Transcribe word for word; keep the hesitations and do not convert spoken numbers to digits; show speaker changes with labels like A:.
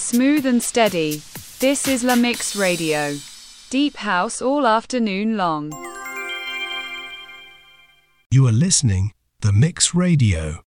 A: Smooth and steady. This is La Mix Radio. Deep house all afternoon long.
B: You are listening The Mix Radio.